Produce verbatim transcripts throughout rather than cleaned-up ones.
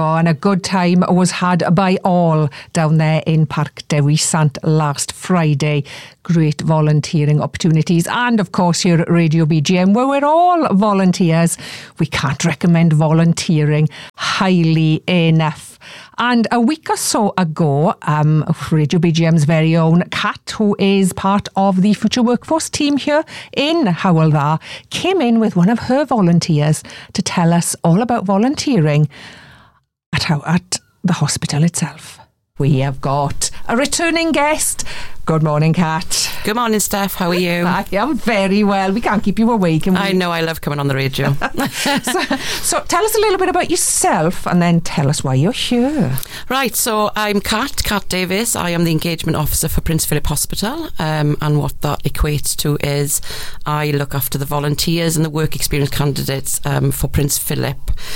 Oh, and a good time was had by all down there in Parc Dewi Sant last Friday. Great volunteering opportunities. And of course here at Radio B G M, where we're all volunteers, we can't recommend volunteering highly enough. And a week or so ago, um, Radio B G M's very own Kat, who is part of the Future Workforce team here in Hywel Dda, came in with one of her volunteers to tell us all about volunteering at, how, at the hospital itself. We have got a returning guest. Good morning, Kat. Good morning, Steph. How are you? I am very well. We can't keep you awake. Can we? I know, I love coming on the radio. so, so tell us a little bit about yourself and then tell us why you're here. Right, so I'm Kat, Kat Davis. I am the engagement officer for Prince Philip Hospital, um, and what that equates to is I look after the volunteers and the work experience candidates um, for Prince Philip.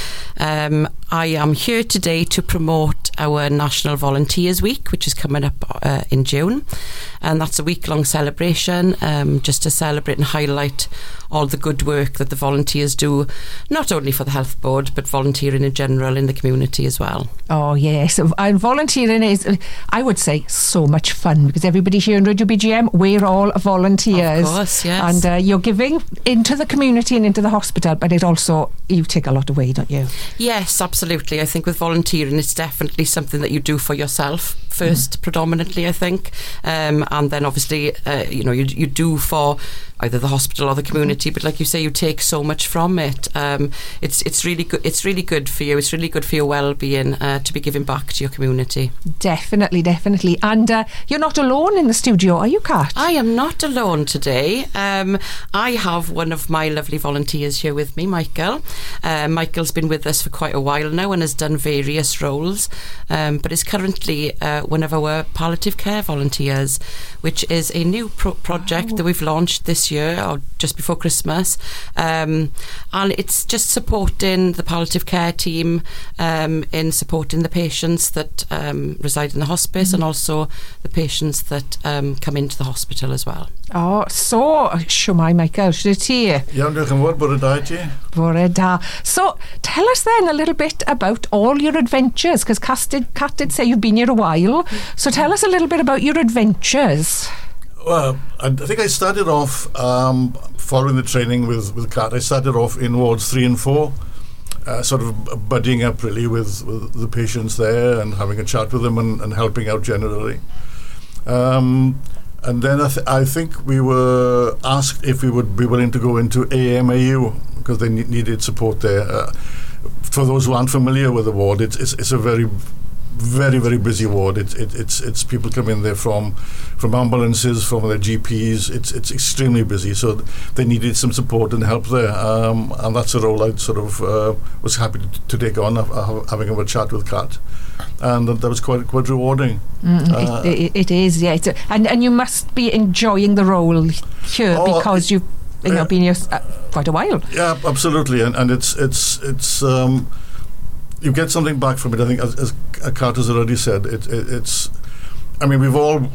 Um, I am here today to promote our National Volunteers Week, which is coming up uh, in June, and that's a week-long celebration um, just to celebrate and highlight all the good work that the volunteers do, not only for the Health Board but volunteering in general in the community as well. Oh yes, and volunteering is, I would say, so much fun because everybody here in Radio B G M, we're all volunteers. Of course, yes. And uh, you're giving into the community and into the hospital, but it also, you take a lot away, don't you? Yes, absolutely. I think with volunteering, it's definitely something that you do for yourself first, mm. predominantly, I think, um, and then obviously, uh, you know, you you do for either the hospital or the community. But like you say, you take so much from it. Um, it's it's really good. It's really good for you. It's really good for your well-being uh, to be giving back to your community. Definitely, definitely. And uh, you're not alone in the studio, are you, Kat? I am not alone today. Um, I have one of my lovely volunteers here with me, Michael. Uh, Michael's been with us for quite a while now and has done various roles, um, but is currently uh, one of our palliative care volunteers, which is a new pro- project oh. that we've launched this year or just before Christmas, um, and it's just supporting the palliative care team um, in supporting the patients that um, reside in the hospice mm-hmm. and also the patients that um, come into the hospital as well. Oh, so, siwmai Michael, sydd ti? Iawn, diolch yn fawr, bore da ti. Bore da. So, tell us then a little bit about all your adventures, because Kat did, Kat did say you've been here a while, so tell us a little bit about your adventures. Well, I think I started off, um, following the training with, with Kat, I started off in wards three and four, uh, sort of buddying up really with, with the patients there and having a chat with them and, and helping out generally. Um, and then I, th- I think we were asked if we would be willing to go into A M A U because they ne- needed support there. Uh, for those who aren't familiar with the ward, it's, it's, it's a very very very busy ward. It, it, it's it's people come in there from from ambulances, from their G Ps. It's it's extremely busy, so they needed some support and help there, um, and that's a role I sort of uh, was happy to, to take on, uh, having a chat with Kat, and that was quite quite rewarding. Mm, uh, it, it, it is, yeah. It's a, and and you must be enjoying the role here oh, because you've you know, uh, been here uh, quite a while. Yeah, absolutely, and and it's it's it's. Um, You get something back from it. I think, as, as Kat has already said, it, it, it's. I mean, we've all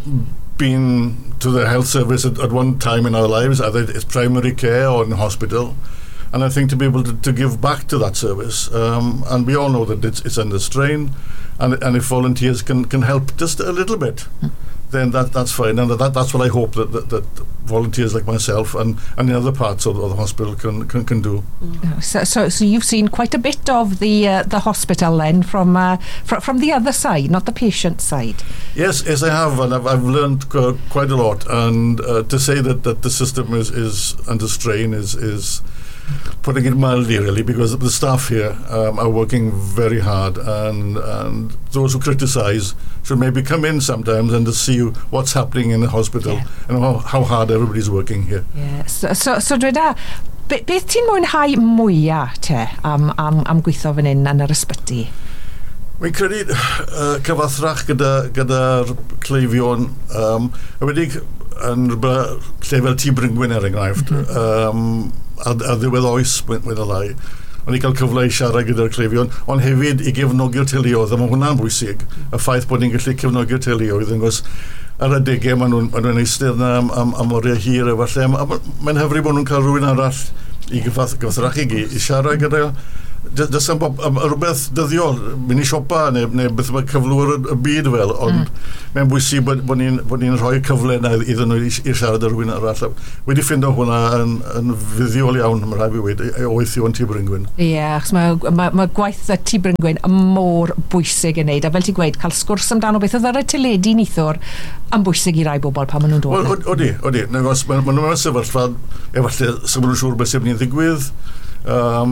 been to the health service at, at one time in our lives, either it's primary care or in hospital, and I think to be able to, to give back to that service, um, and we all know that it's, it's under strain, and and if volunteers can, can help just a little bit, mm. then that that's fine, and that that's what I hope that that, that volunteers like myself and, and the other parts of, of the hospital can can, can do. Mm. So, so so you've seen quite a bit of the uh, the hospital then from uh, fr- from the other side, not the patient side. Yes, yes, I have, and I've, I've learned qu- quite a lot. And uh, to say that, that the system is, is under strain is is putting it mildly, really, because the staff here um, are working very hard, and and those who criticise should maybe come in sometimes and to see what's happening in the hospital yeah. and how, how hard everybody's working here. Yeah. So, so, so dweda, be, beth ti'n mwynhau mwyaf te am, am, am gweithio fan hyn yn yr ysbyty? Mi'n credu uh, cyfathrach gyda gyda'r cleifion, um, wedi yn lle fel Tŷ Bryngwyn er enghraifft, mm-hmm. um, a, a ddiwedd oes wyn y lai. Ond i cael cyfle i siarad gyda'r cleifion, ond hefyd i gefnogio'r teuluoedd, a mae hwnna'n bwysig. Y ffaith bod ni'n gallu cefnogio'r teuluoedd, yn gwrs ar y degau maen nhw'n nhw eistedd yna am, am, am oriau hir, efallai. Mae'n hyfryd bod nhw'n cael rhywun arall i gyfathrachu i, i siarad gyda Just am rhywbeth dyddiol, mynd i siopa neu, neu beth mae cyflwyr y byd fel, ond mm. mae'n bwysig bod, bod ni'n ni rhoi cyfle yna iddyn nhw i, i siarad ar rhywun arall. Wedi ffindo hwnna yn, yn fuddiol iawn, mae'n rhaid i wedi, oeithio yn Tŷ Bryngwyn. Ie, yeah, achos mae ma, ma gwaith y Tŷ Bryngwyn yn môr bwysig yn neud, a fel ti'n gweud, cael sgwrs amdano beth oedd ar y teledu nithwr yn bwysig i rai bobl pan maen nhw'n dod. Wel, odi, odi. Mae nhw'n mewn sefyllfa, efallai, sy'n nhw'n siŵr beth sy'n mynd i ddigwydd. Um,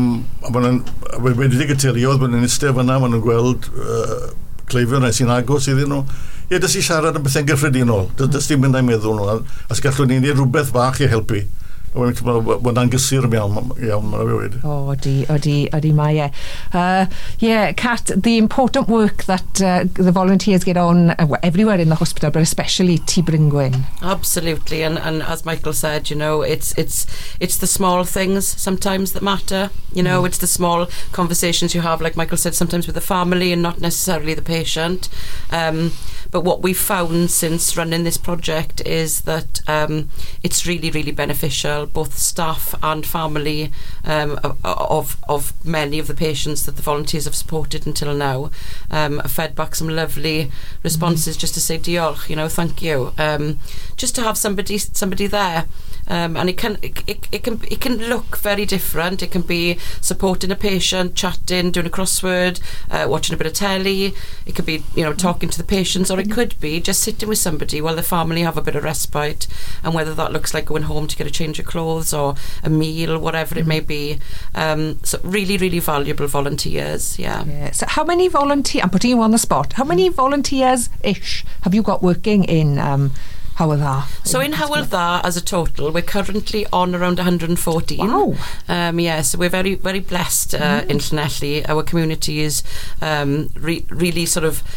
wedi dig y teuluodd, maen nhw'n eistedd fyna, maen nhw'n gweld uh, cleifion sy'n agos iddyn nhw. Ie, dys i siarad yn bethau'n gyffredinol. Dys ti'n mynd a'i meddwl nhw. As gallwn ni'n neud rhywbeth fach i helpu. Mae'n angysur iawn, iawn mae'n rhaid. Oh, odi, odi, odi mae e. Uh, yeah, Kat, the important work that uh, the volunteers get on uh, everywhere in the hospital, but especially Tŷ Bryngwyn. Absolutely, and, and as Michael said, you know, it's it's it's the small things sometimes that matter. You know, mm. it's the small conversations you have, like Michael said, sometimes with the family and not necessarily the patient. Um, but what we've found since running this project is that um, it's really, really beneficial. Both staff and family um, of of many of the patients that the volunteers have supported until now um, have fed back some lovely responses, mm-hmm. just to say diolch, you know, thank you. Um, just to have somebody somebody there. Um, and it can it, it, it can it can look very different. It can be supporting a patient, chatting, doing a crossword, uh, watching a bit of telly. It could be, you know, talking to the patients, or it could be just sitting with somebody while the family have a bit of respite. And whether that looks like going home to get a change of clothes or a meal, whatever it may be. Um, so really, really valuable volunteers. Yeah. yeah. So how many volunteers? I'm putting you on the spot. How many volunteers ish have you got working in? Um, Hywel Dda. So in Hywel Dda, as a total, we're currently on around one hundred fourteen. Wow. Um, yeah, so we're very, very blessed uh, mm. in Llanelli. Our community is um, re- really sort of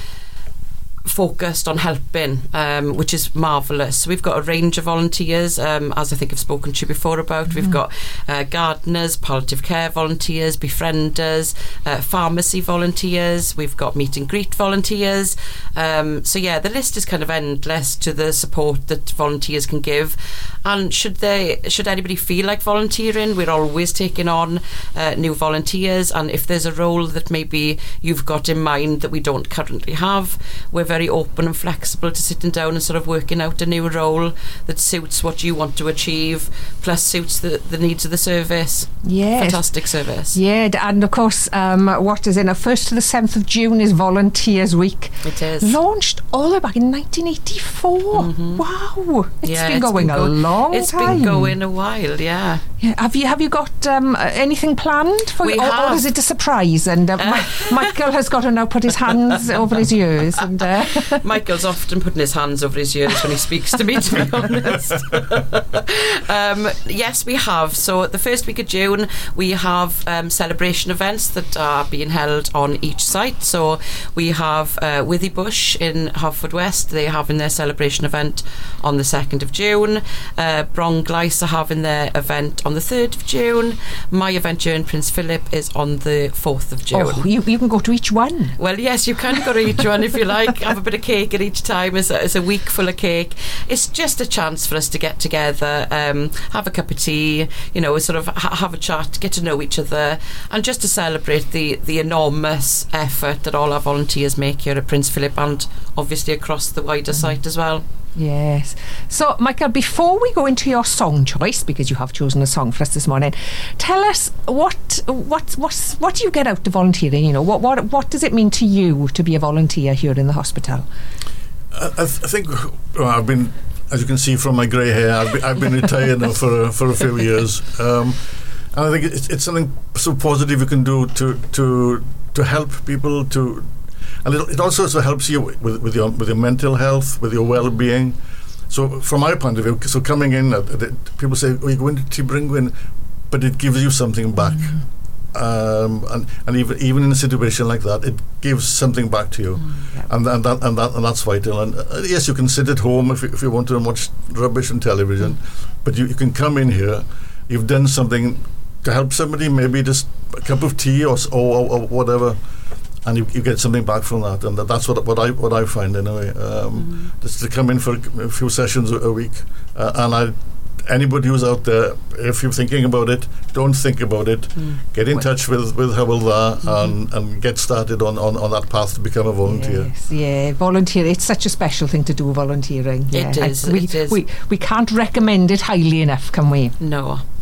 focused on helping, um, which is marvellous. So we've got a range of volunteers, um, as I think I've spoken to you before about. Mm. We've got uh, gardeners, palliative care volunteers, befrienders, uh, pharmacy volunteers. We've got meet and greet volunteers. Um, so yeah, the list is kind of endless to the support that volunteers can give. And should they, should anybody feel like volunteering, we're always taking on uh, new volunteers. And if there's a role that maybe you've got in mind that we don't currently have, we're very open and flexible to sitting down and sort of working out a new role that suits what you want to achieve, plus suits the, the needs of the service. Yes. Fantastic service. Yeah, and of course, um, what is in a first to the seventh of June is Volunteers Week. It is. Launched all the way back in nineteen eighty-four. Mm-hmm. Wow. It's yeah, been it's going been a go- long it's time. It's been going a while, yeah. Yeah. Have you have you got um, anything planned for we you? Or, or is it a surprise? And uh, uh, Michael has got to now put his hands over his ears. And uh, Michael's often putting his hands over his ears when he speaks to me, to be honest. um, yes, we have. So the first week of June, we have um, celebration events that are being held on each site. So we have uh, Withybush in Haverfordwest. They're having their celebration event on the second of June. Uh, Bronglais are having their event on the third of June. My event here in Prince Philip is on the fourth of June. Oh, you, you can go to each one. Well, yes, you can go to each one if you like. Have a bit of cake at each time. It's a, it's a week full of cake. It's just a chance for us to get together, um, have a cup of tea, you know, sort of ha- have a chat, get to know each other, and just to celebrate the, the enormous effort that all our volunteers make here at Prince Philip and obviously across the wider mm. site as well. Yes. So, Michael, before we go into your song choice, because you have chosen a song for us this morning, tell us what what what what do you get out of volunteering? You know, what what what does it mean to you to be a volunteer here in the hospital? I, I, th- I think well, I've been, as you can see from my grey hair, I've been, I've been retired now for a, for a few years, um, and I think it's, it's something so positive you can do to to to help people to. And it, it also so helps you with, with your with your mental health, with your well-being. So from my point of view, so coming in, uh, the, people say, "Oh, you're going to Tŷ Bryngwyn," but it gives you something back. Mm-hmm. Um, and and even even in a situation like that, it gives something back to you, mm, yeah. and and that, and that and that's vital. And uh, yes, you can sit at home if you, if you want to watch rubbish on television, mm. but you, you can come in here. You've done something to help somebody, maybe just a cup of tea or or, or whatever. And you, you get something back from that, and that, that's what what I what I find anyway. Um, mm. Just to come in for a few sessions a, a week, uh, and I anybody who's out there, if you're thinking about it, don't think about it. Mm. Get in touch with, with Hywel mm-hmm. and, and get started on, on, on that path to become a volunteer. Yes, yeah, volunteer. It's such a special thing to do, volunteering. It yeah. is. We, it is. We, we can't recommend it highly enough, can we? No.